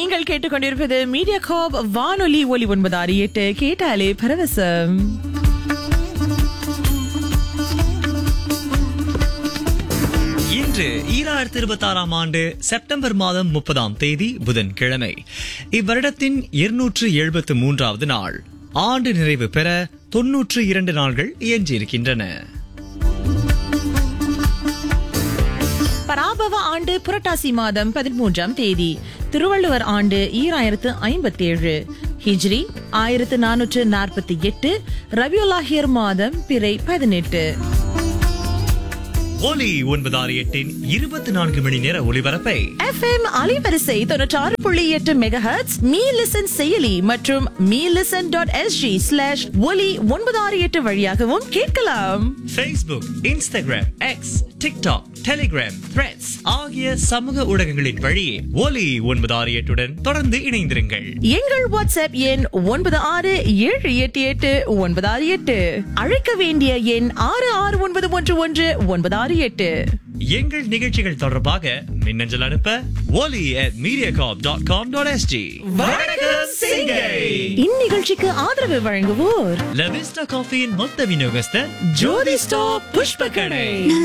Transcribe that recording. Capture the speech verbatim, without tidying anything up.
நீங்கள் கேட்டுக்கொண்டிருப்பது மீடியா காப் வானொலி ஒலி ஒன்பது ஆறு எட்டு கேட்டாலே பரவசம். இன்று ஈராயிரத்தி இருபத்தி ஆறாம் ஆண்டு செப்டம்பர் மாதம் முப்பதாம் தேதி புதன்கிழமை. இவ்வருடத்தின் இருநூற்று எழுபத்து மூன்றாவது நாள். ஆண்டு நிறைவு பெற தொன்னூற்று இரண்டு நாள்கள் எஞ்சியிருக்கின்றன. பராபவ ஆண்டு புரட்டாசி மாதம் பதிமூன்றாம் தேதி. திருவள்ளுவர் ஆண்டு ஈராயிரத்து ஐம்பத்தி ஏழு. ஹிஜ்ரி ஆயிரத்து நானூற்று நாற்பத்தி எட்டு. ரபியுல்லாஹிர் மாதம் பிறை பதினெட்டு. ஒலி ஒன்பது ஆறு எட்டின் இருபத்தி நான்கு மணி நேர ஒலிபரப்பை எஃப்எம் அலைவரிசை தொன்னூற்றி ஆறு புள்ளி எட்டு மெகாஹெர்ட்ஸ், மீ லிசன் செயலி மற்றும் me listen dot SG slash ஒலி ஒன்பது ஆறு எட்டு வழியாகவும் கேட்கலாம். Facebook, Instagram, X, TikTok, Telegram, Threads ஆகிய சமூக ஊடகங்களின் வழியே ஒலி ஒன்பது ஆறு எட்டுடன் தொடர்ந்து இணைந்திருங்கள். எங்கள் வாட்ஸ்அப் எண் ஒன்பது ஆறு ஏழு எட்டு எட்டு ஒன்பது ஆறு எட்டு. அழைக்க வேண்டிய எண் ஆறு ஆறு ஒன்பது ஒன்று ஒன்று ஒன்பது ஆறு எட்டு. எங்கள் நிகழ்ச்சிகள் தொடர்பாக மின்னஞ்சல் அனுப்ப ஒலி at mediacorp dot com dot s g. வணக்கம் சிங்கை. இந்நிகழ்ச்சிக்கு ஆதரவு வழங்குவோர் La Vista Coffee-யின் மொத்த விநியோகஸ்தர் ஜோதி ஸ்டாப் புஷ்ப கடை.